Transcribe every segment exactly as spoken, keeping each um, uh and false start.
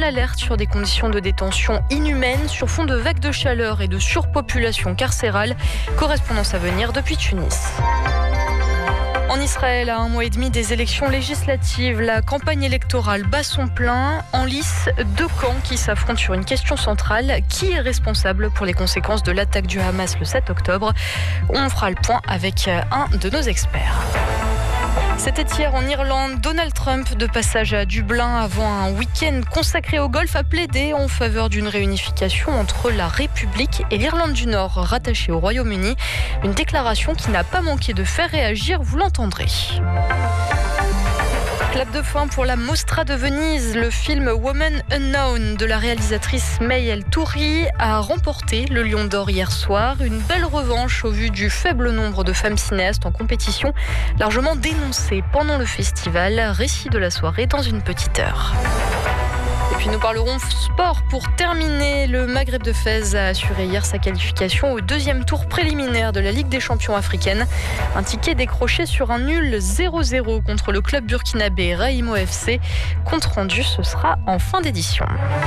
alerte sur des conditions de détention inhumaines sur fond de vagues de chaleur et de surpopulation carcérale. Correspondance à venir depuis Tunis. En Israël, à un mois et demi des élections législatives, la campagne électorale bat son plein. En lice, deux camps qui s'affrontent sur une question centrale. Qui est responsable pour les conséquences de l'attaque du Hamas le sept octobre ? On fera le point avec un de nos experts. C'était hier en Irlande. Donald Trump, de passage à Dublin avant un week-end consacré au golf, a plaidé en faveur d'une réunification entre la République et l'Irlande du Nord, rattachée au Royaume-Uni. Une déclaration qui n'a pas manqué de faire réagir, vous l'entendrez. Clap de fin pour la Mostra de Venise. Le film Woman Unknown de la réalisatrice May El-Touri a remporté le Lion d'Or hier soir. Une belle revanche au vu du faible nombre de femmes cinéastes en compétition, largement dénoncée pendant le festival. Récit de la soirée dans une petite heure. Et puis nous parlerons sport pour terminer. Le Maghreb de Fès a assuré hier sa qualification au deuxième tour préliminaire de la Ligue des champions africaine. Un ticket décroché sur un nul zéro zéro contre le club burkinabé Raïmo F C. Compte rendu, ce sera en fin d'édition.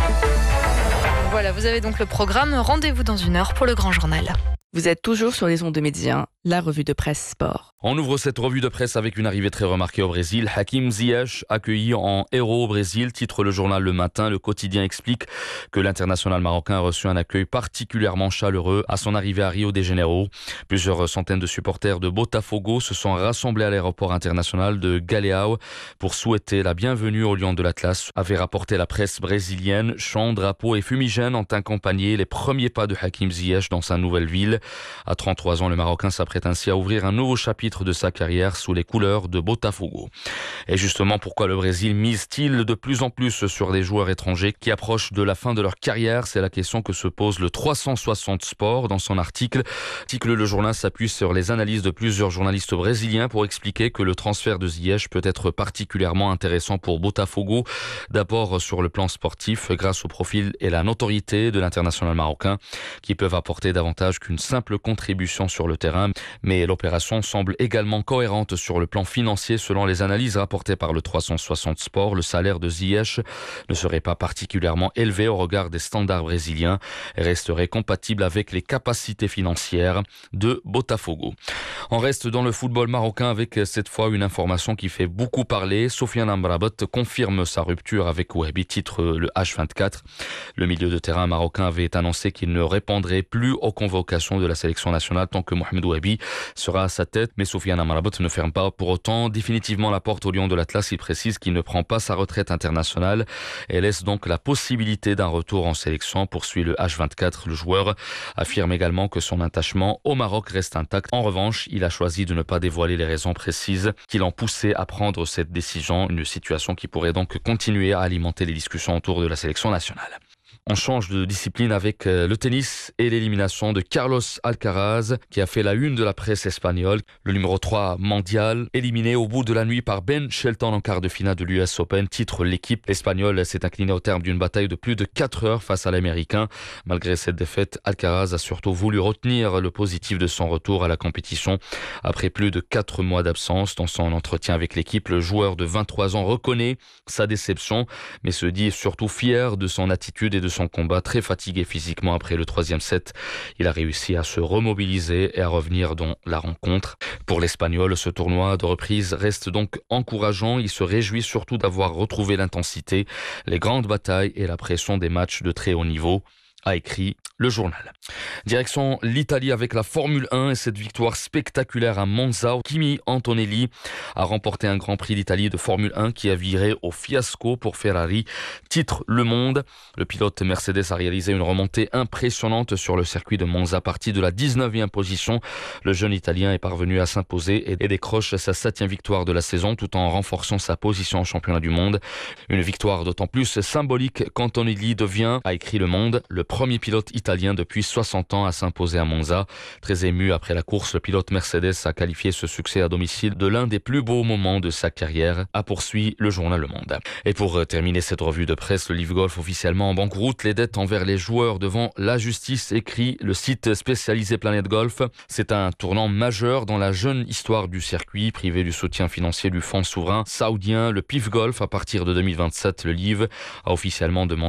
Voilà, vous avez donc le programme. Rendez-vous dans une heure pour le grand journal. Vous êtes toujours sur les ondes de Médien, la revue de presse sport. On ouvre cette revue de presse avec une arrivée très remarquée au Brésil. Hakim Ziyech, accueilli en héros au Brésil, titre le journal Le Matin. Le quotidien explique que l'international marocain a reçu un accueil particulièrement chaleureux à son arrivée à Rio de Janeiro. Plusieurs centaines de supporters de Botafogo se sont rassemblés à l'aéroport international de Galeão pour souhaiter la bienvenue au Lion de l'Atlas, avait rapporté la presse brésilienne. Chants, drapeaux et fumigènes ont accompagné les premiers pas de Hakim Ziyech dans sa nouvelle ville. À trente-trois ans, le Marocain s'apprête ainsi à ouvrir un nouveau chapitre de sa carrière sous les couleurs de Botafogo. Et justement, pourquoi le Brésil mise-t-il de plus en plus sur des joueurs étrangers qui approchent de la fin de leur carrière ? C'est la question que se pose le trois cent soixante Sport dans son article. Article, le journal s'appuie sur les analyses de plusieurs journalistes brésiliens pour expliquer que le transfert de Ziyech peut être particulièrement intéressant pour Botafogo. D'abord sur le plan sportif, grâce au profil et la notoriété de l'international marocain qui peuvent apporter davantage qu'une simple contribution sur le terrain. Mais l'opération semble également cohérente sur le plan financier. Selon les analyses rapportées par le trois cent soixante Sport, le salaire de Ziyech ne serait pas particulièrement élevé au regard des standards brésiliens et resterait compatible avec les capacités financières de Botafogo. On reste dans le football marocain avec cette fois une information qui fait beaucoup parler. Sofiane Amrabat confirme sa rupture avec Wahbi, titre le H vingt-quatre. Le milieu de terrain marocain avait annoncé qu'il ne répondrait plus aux convocations de la sélection nationale tant que Mohamed Wahbi sera à sa tête. Mais Sofiane Amrabat ne ferme pas pour autant définitivement la porte au Lion de l'Atlas. Il précise qu'il ne prend pas sa retraite internationale et laisse donc la possibilité d'un retour en sélection, poursuit le H vingt-quatre. Le joueur affirme également que son attachement au Maroc reste intact. En revanche, il a choisi de ne pas dévoiler les raisons précises qui l'ont poussé à prendre cette décision, une situation qui pourrait donc continuer à alimenter les discussions autour de la sélection nationale. On change de discipline avec le tennis et l'élimination de Carlos Alcaraz qui a fait la une de la presse espagnole. Le numéro trois mondial éliminé au bout de la nuit par Ben Shelton en quart de finale de l'U S Open, titre l'équipe espagnole s'est inclinée au terme d'une bataille de plus de quatre heures face à l'Américain. Malgré cette défaite, Alcaraz a surtout voulu retenir le positif de son retour à la compétition. Après plus de quatre mois d'absence, dans son entretien avec l'équipe, le joueur de vingt-trois ans reconnaît sa déception mais se dit surtout fier de son attitude et de son combat. Très fatigué physiquement après le troisième set, il a réussi à se remobiliser et à revenir dans la rencontre. Pour l'Espagnol, ce tournoi de reprise reste donc encourageant. Il se réjouit surtout d'avoir retrouvé l'intensité, les grandes batailles et la pression des matchs de très haut niveau, a écrit le journal. Direction l'Italie avec la Formule un et cette victoire spectaculaire à Monza. Kimi Antonelli a remporté un Grand Prix d'Italie de Formule un qui a viré au fiasco pour Ferrari. Titre Le Monde. Le pilote Mercedes a réalisé une remontée impressionnante sur le circuit de Monza. Parti de la dix-neuvième position, le jeune Italien est parvenu à s'imposer et décroche sa septième victoire de la saison tout en renforçant sa position en championnat du monde. Une victoire d'autant plus symbolique qu'Antonelli devient, a écrit Le Monde, le premier pilote italien depuis soixante ans à s'imposer à Monza. Très ému après la course, le pilote Mercedes a qualifié ce succès à domicile de l'un des plus beaux moments de sa carrière, a poursuivi le journal Le Monde. Et pour terminer cette revue de presse, le Live Golf officiellement en banqueroute, les dettes envers les joueurs devant la justice, écrit le site spécialisé Planète Golf. C'est un tournant majeur dans la jeune histoire du circuit, privé du soutien financier du fonds souverain saoudien, le P I F Golf. À partir de deux mille vingt-sept, le Live a officiellement demandé